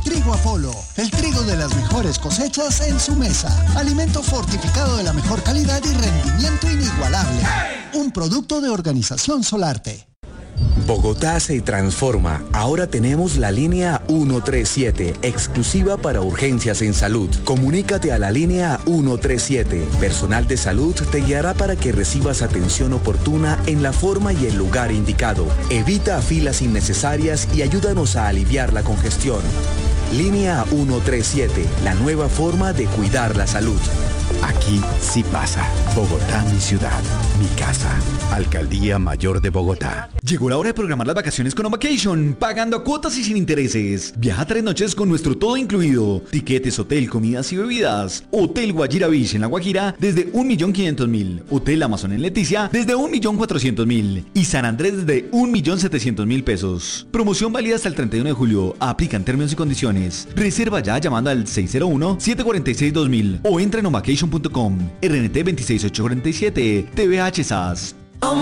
Trigo Apolo, el trigo de las mejores cosechas en su mesa. Alimento fortificado de la mejor calidad y rendimiento inigualable. Un producto de Organización Solarte. Bogotá se transforma. Ahora tenemos la línea 137, exclusiva para urgencias en salud. Comunícate a la línea 137. Personal de salud te guiará para que recibas atención oportuna en la forma y el lugar indicado. Evita filas innecesarias y ayúdanos a aliviar la congestión. Línea 137, la nueva forma de cuidar la salud. Aquí sí pasa. Bogotá, mi ciudad, mi casa. Alcaldía Mayor de Bogotá. Llegó la hora de programar las vacaciones con Vacation, pagando a cuotas y sin intereses. Viaja 3 noches con nuestro todo incluido. Tiquetes, hotel, comidas y bebidas. Hotel Guajira Beach en La Guajira desde 1.500.000. Hotel Amazon en Leticia desde 1.400.000. Y San Andrés desde 1.700.000 pesos. Promoción válida hasta el 31 de julio. Aplican términos y condiciones. Reserva ya llamando al 601-746-2000 o entra en ovacation.com. RNT 26847. TVH SAS.